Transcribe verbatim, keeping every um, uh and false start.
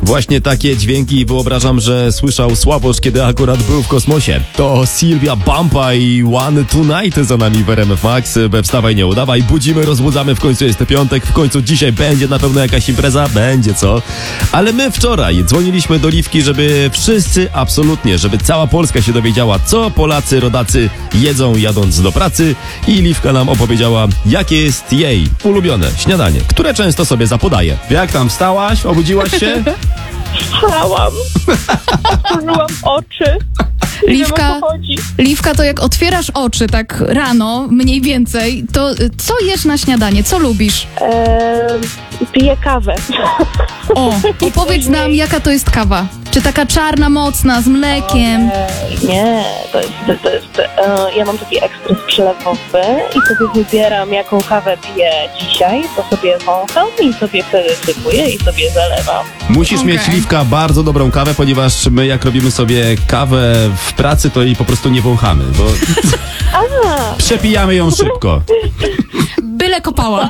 Właśnie takie dźwięki wyobrażam, że słyszał Sławosz, kiedy akurat był w kosmosie. To Sylwia Bampa i One Tonight za nami w R M F Max. We Wstawaj, nie udawaj. Budzimy, rozbudzamy. W końcu jest piątek. W końcu dzisiaj będzie na pewno jakaś impreza. Będzie, co? Ale my wczoraj dzwoniliśmy do Liwki, żeby wszyscy, absolutnie, żeby cała Polska się dowiedziała, co Polacy, rodacy jedzą jadąc do pracy. I Liwka nam opowiedziała, jakie jest jej ulubione śniadanie, które często sobie zapodaje. Jak tam, wstałaś? Obudziłaś się? Wstałam. Otworzyłam oczy. Nie Liwka, wiem, o co chodzi. Liwka, to jak otwierasz oczy tak rano, mniej więcej, to y, co jesz na śniadanie? Co lubisz? Eee, piję kawę. O, opowiedz nam, jaka to jest kawa. Czy taka czarna, mocna, z mlekiem? Eee, nie, to jest, to, to jest e, ja mam taki ekspres przelewowy i sobie wybieram, jaką kawę piję dzisiaj, to sobie wącham i sobie wtedy sypuję i sobie zalewam. Musisz Okej. mieć, Liwka, bardzo dobrą kawę, ponieważ my jak robimy sobie kawę w pracy, to jej po prostu nie wąchamy, bo A, przepijamy ją szybko. Byle kopała.